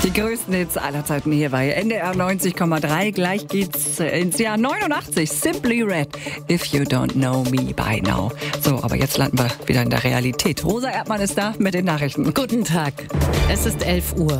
Die größten Hits aller Zeiten hier bei NDR 90,3. Gleich geht's ins Jahr 89. Simply Red, If You Don't Know Me By Now. So, aber jetzt landen wir wieder in der Realität. Rosa Erdmann ist da mit den Nachrichten. Guten Tag. Es ist 11 Uhr.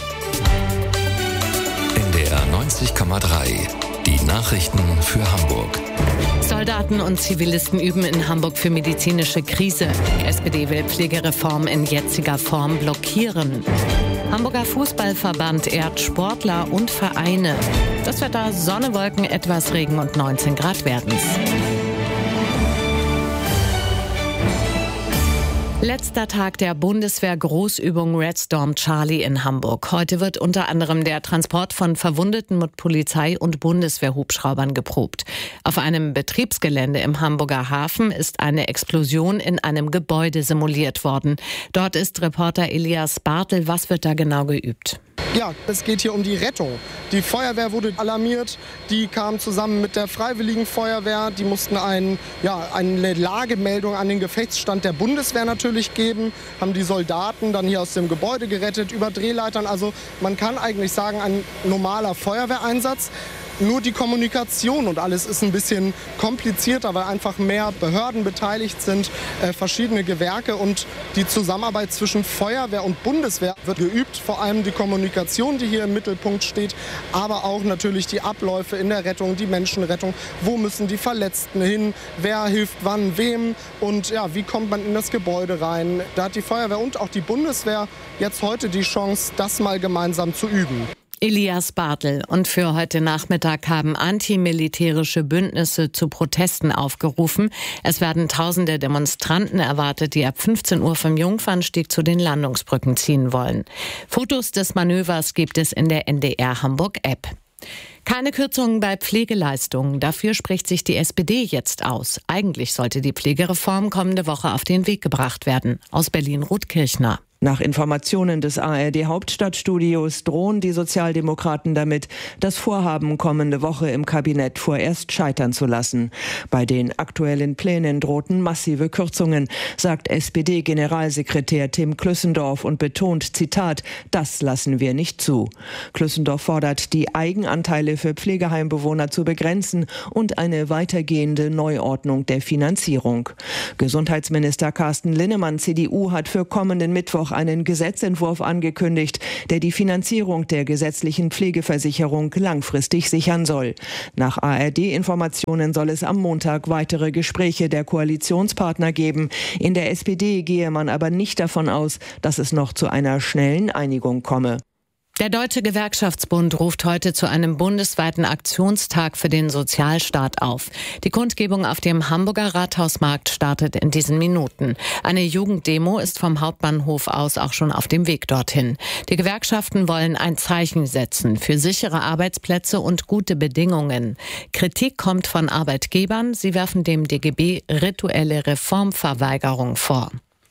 NDR 90,3. Die Nachrichten für Hamburg. Soldaten und Zivilisten üben in Hamburg für medizinische Krise. Die SPD will Pflegereform in jetziger Form blockieren. Hamburger Fußballverband ehrt Sportler und Vereine. Das Wetter: Sonne, Wolken, etwas Regen und 19 Grad werden's. Letzter Tag der Bundeswehr-Großübung Red Storm Charlie in Hamburg. Heute wird unter anderem der Transport von Verwundeten mit Polizei- und Bundeswehrhubschraubern geprobt. Auf einem Betriebsgelände im Hamburger Hafen ist eine Explosion in einem Gebäude simuliert worden. Dort ist Reporter Elias Bartel. Was wird da genau geübt? Ja, es geht hier um die Rettung. Die Feuerwehr wurde alarmiert, die kam zusammen mit der Freiwilligen Feuerwehr. Die mussten eine Lagemeldung an den Gefechtsstand der Bundeswehr natürlich geben, haben die Soldaten dann hier aus dem Gebäude gerettet, über Drehleitern. Also man kann eigentlich sagen, ein normaler Feuerwehreinsatz. Nur die Kommunikation und alles ist ein bisschen komplizierter, weil einfach mehr Behörden beteiligt sind, verschiedene Gewerke, und die Zusammenarbeit zwischen Feuerwehr und Bundeswehr wird geübt. Vor allem die Kommunikation, die hier im Mittelpunkt steht, aber auch natürlich die Abläufe in der Rettung, die Menschenrettung. Wo müssen die Verletzten hin? Wer hilft wann wem? Und ja, wie kommt man in das Gebäude rein? Da hat die Feuerwehr und auch die Bundeswehr jetzt heute die Chance, das mal gemeinsam zu üben. Elias Bartel. Und für heute Nachmittag haben antimilitärische Bündnisse zu Protesten aufgerufen. Es werden tausende Demonstranten erwartet, die ab 15 Uhr vom Jungfernstieg zu den Landungsbrücken ziehen wollen. Fotos des Manövers gibt es in der NDR Hamburg App. Keine Kürzungen bei Pflegeleistungen. Dafür spricht sich die SPD jetzt aus. Eigentlich sollte die Pflegereform kommende Woche auf den Weg gebracht werden. Aus Berlin, Ruth Kirchner. Nach Informationen des ARD-Hauptstadtstudios drohen die Sozialdemokraten damit, das Vorhaben kommende Woche im Kabinett vorerst scheitern zu lassen. Bei den aktuellen Plänen drohten massive Kürzungen, sagt SPD-Generalsekretär Tim Klüssendorf und betont, Zitat, das lassen wir nicht zu. Klüssendorf fordert, die Eigenanteile für Pflegeheimbewohner zu begrenzen und eine weitergehende Neuordnung der Finanzierung. Gesundheitsminister Carsten Linnemann, CDU, hat für kommenden Mittwoch einen Gesetzentwurf angekündigt, der die Finanzierung der gesetzlichen Pflegeversicherung langfristig sichern soll. Nach ARD-Informationen soll es am Montag weitere Gespräche der Koalitionspartner geben. In der SPD gehe man aber nicht davon aus, dass es noch zu einer schnellen Einigung komme. Der Deutsche Gewerkschaftsbund ruft heute zu einem bundesweiten Aktionstag für den Sozialstaat auf. Die Kundgebung auf dem Hamburger Rathausmarkt startet in diesen Minuten. Eine Jugenddemo ist vom Hauptbahnhof aus auch schon auf dem Weg dorthin. Die Gewerkschaften wollen ein Zeichen setzen für sichere Arbeitsplätze und gute Bedingungen. Kritik kommt von Arbeitgebern. Sie werfen dem DGB rituelle Reformverweigerung vor.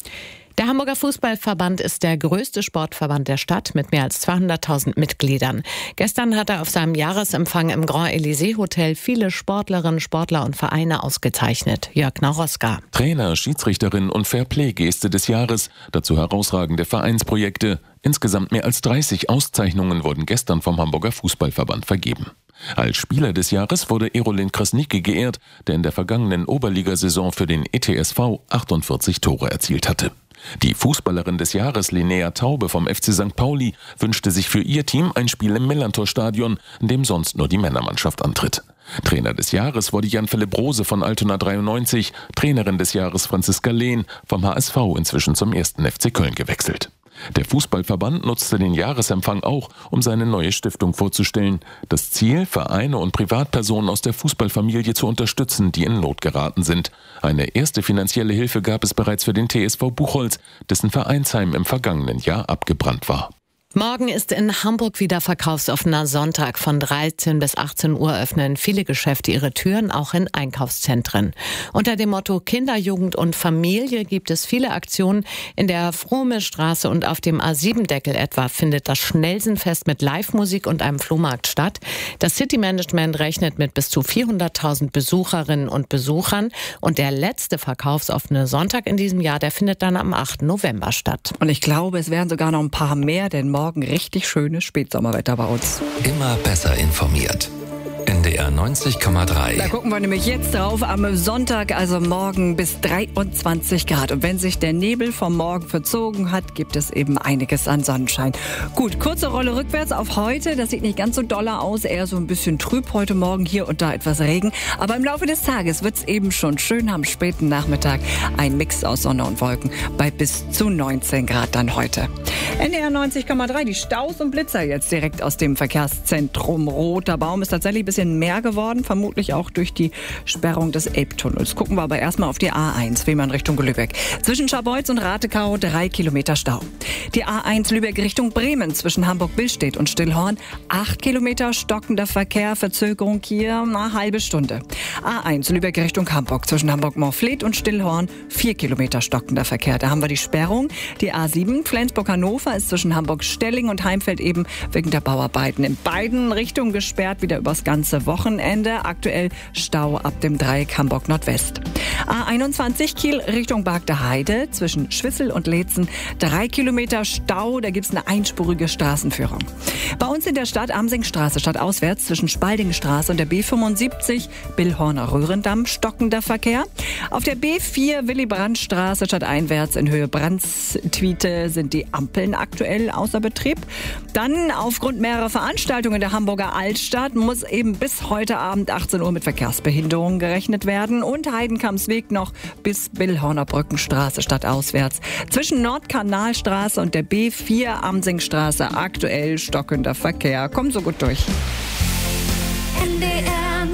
Der Hamburger Fußballverband ist der größte Sportverband der Stadt mit mehr als 200.000 Mitgliedern. Gestern hat er auf seinem Jahresempfang im Grand Elysée Hotel viele Sportlerinnen, Sportler und Vereine ausgezeichnet. Jörg Naroska. Trainer, Schiedsrichterin und Fairplay-Geste des Jahres, dazu herausragende Vereinsprojekte. Insgesamt mehr als 30 Auszeichnungen wurden gestern vom Hamburger Fußballverband vergeben. Als Spieler des Jahres wurde Erolin Krasniqi geehrt, der in der vergangenen Oberligasaison für den ETSV 48 Tore erzielt hatte. Die Fußballerin des Jahres, Linnea Taube vom FC St. Pauli, wünschte sich für ihr Team ein Spiel im Millantor-Stadion, in dem sonst nur die Männermannschaft antritt. Trainer des Jahres wurde Jan-Philipp Rose von Altona 93, Trainerin des Jahres Franziska Lehn vom HSV, inzwischen zum 1. FC Köln gewechselt. Der Fußballverband nutzte den Jahresempfang auch, um seine neue Stiftung vorzustellen. Das Ziel, Vereine und Privatpersonen aus der Fußballfamilie zu unterstützen, die in Not geraten sind. Eine erste finanzielle Hilfe gab es bereits für den TSV Buchholz, dessen Vereinsheim im vergangenen Jahr abgebrannt war. Morgen ist in Hamburg wieder verkaufsoffener Sonntag. Von 13 bis 18 Uhr öffnen viele Geschäfte ihre Türen, auch in Einkaufszentren. Unter dem Motto Kinder, Jugend und Familie gibt es viele Aktionen. In der Frohmestraße und auf dem A7-Deckel etwa findet das Schnellsenfest mit Live-Musik und einem Flohmarkt statt. Das City-Management rechnet mit bis zu 400.000 Besucherinnen und Besuchern. Und der letzte verkaufsoffene Sonntag in diesem Jahr, der findet dann am 8. November statt. Und ich glaube, es werden sogar noch ein paar mehr, denn morgen morgen richtig schönes Spätsommerwetter bei uns. Immer besser informiert. NDR 90,3. Da gucken wir nämlich jetzt drauf am Sonntag, also morgen bis 23 Grad. Und wenn sich der Nebel vom Morgen verzogen hat, gibt es eben einiges an Sonnenschein. Gut, kurze Rolle rückwärts auf heute. Das sieht nicht ganz so doller aus, eher so ein bisschen trüb heute Morgen, hier und da etwas Regen. Aber im Laufe des Tages wird es eben schon schön am späten Nachmittag. Ein Mix aus Sonne und Wolken bei bis zu 19 Grad dann heute. NDR 90,3, die Staus und Blitzer jetzt direkt aus dem Verkehrszentrum. Roter Baum ist tatsächlich ein bisschen mehr geworden, vermutlich auch durch die Sperrung des Elbtunnels. Gucken wir aber erstmal auf die A1, Fehmarn Richtung Lübeck. Zwischen Scharbeutz und Ratekau 3 Kilometer Stau. Die A1 Lübeck Richtung Bremen zwischen Hamburg-Billstedt und Stillhorn 8 Kilometer stockender Verkehr, Verzögerung hier eine halbe Stunde. A1 Lübeck Richtung Hamburg zwischen Hamburg-Morfleet und Stillhorn 4 Kilometer stockender Verkehr. Da haben wir die Sperrung. Die A7 Flensburg-Hannover ist zwischen Hamburg-Stelling und Heimfeld eben wegen der Bauarbeiten in beiden Richtungen gesperrt, wieder übers ganze Wochenende. Aktuell Stau ab dem Dreieck Hamburg Nordwest. A21 Kiel Richtung Bagder Heide zwischen Schwissel und Leetzen 3 Kilometer Stau. Da gibt es eine einspurige Straßenführung. Bei uns in der Stadt Amsingstraße stadtauswärts zwischen Spaldingstraße und der B75 Billhorner Röhrendamm stockender Verkehr. Auf der B4 Willy-Brandt-Straße stadteinwärts in Höhe Brandstwiete sind die Ampeln aktuell außer Betrieb. Dann aufgrund mehrerer Veranstaltungen in der Hamburger Altstadt muss eben bis heute Abend 18 Uhr mit Verkehrsbehinderungen gerechnet werden. Und Heidenkampsweg noch bis Billhorner Brückenstraße stadtauswärts. Zwischen Nordkanalstraße und der B4 Amsingstraße aktuell stockender Verkehr. Kommt so gut durch. NDR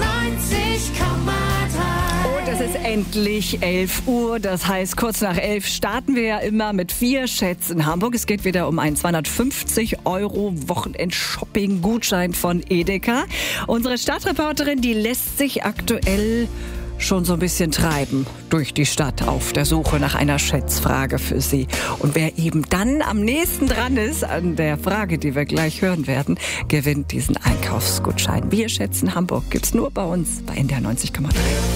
90,3. Und es ist endlich 11 Uhr. Das heißt, kurz nach 11 starten wir ja immer mit 4 Schätzen in Hamburg. Es geht wieder um einen 250 € Wochenend-Shopping-Gutschein von Edeka. Unsere Stadtreporterin, die lässt sich aktuell schon so ein bisschen treiben durch die Stadt auf der Suche nach einer Schätzfrage für Sie. Und wer eben dann am nächsten dran ist an der Frage, die wir gleich hören werden, gewinnt diesen Einkaufsgutschein. Wir schätzen Hamburg gibt's nur bei uns bei NDR 90,3.